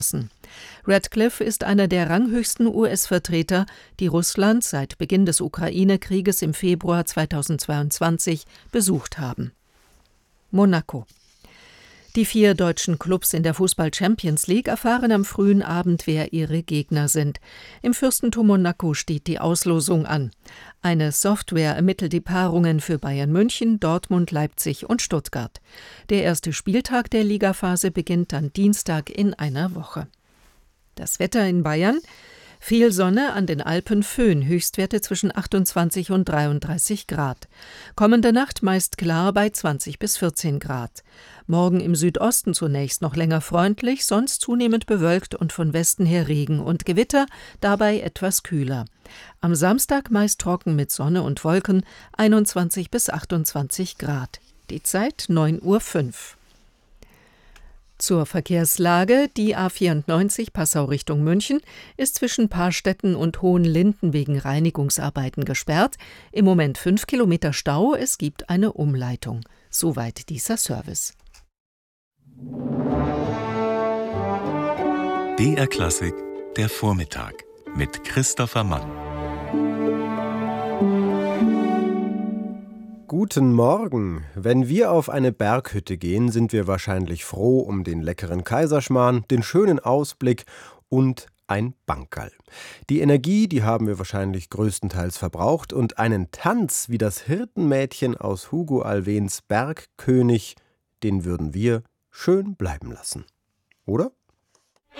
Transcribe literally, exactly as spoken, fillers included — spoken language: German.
Ratcliffe ist einer der ranghöchsten U S-Vertreter, die Russland seit Beginn des Ukraine-Krieges im Februar zweitausendzweiundzwanzig besucht haben. Monaco. Die vier deutschen Clubs in der Fußball-Champions League erfahren am frühen Abend, wer ihre Gegner sind. Im Fürstentum Monaco steht die Auslosung an. Eine Software ermittelt die Paarungen für Bayern München, Dortmund, Leipzig und Stuttgart. Der erste Spieltag der Ligaphase beginnt am Dienstag in einer Woche. Das Wetter in Bayern: Viel Sonne, an den Alpen Föhn, Höchstwerte zwischen achtundzwanzig und dreiunddreißig Grad. Kommende Nacht meist klar bei zwanzig bis vierzehn Grad. Morgen im Südosten zunächst noch länger freundlich, sonst zunehmend bewölkt und von Westen her Regen und Gewitter, dabei etwas kühler. Am Samstag meist trocken mit Sonne und Wolken, einundzwanzig bis achtundzwanzig Grad. Die Zeit neun Uhr fünf. Zur Verkehrslage: Die A vierundneunzig Passau Richtung München ist zwischen Paarstetten und Hohenlinden wegen Reinigungsarbeiten gesperrt. Im Moment fünf Kilometer Stau, es gibt eine Umleitung. Soweit dieser Service. B R Klassik, der Vormittag mit Christopher Mann. Guten Morgen. Wenn wir auf eine Berghütte gehen, sind wir wahrscheinlich froh um den leckeren Kaiserschmarrn, den schönen Ausblick und ein Bankerl. Die Energie, die haben wir wahrscheinlich größtenteils verbraucht, und einen Tanz wie das Hirtenmädchen aus Hugo Alfvéns Bergkönig, den würden wir schön bleiben lassen. Oder?